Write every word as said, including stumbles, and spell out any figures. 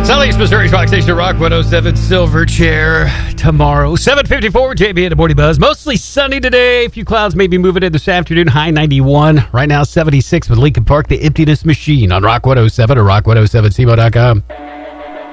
Southeast Missouri's Rock Station, Rock one oh seven, Silver Chair. Tomorrow, seven fifty-four, J B and the Morning Buzz. Mostly sunny today. A few clouds maybe moving in this afternoon. High ninety-one. Right now, seventy-six with Lincoln Park, the Emptiness Machine on Rock one oh seven or rock one oh seven c m o dot com.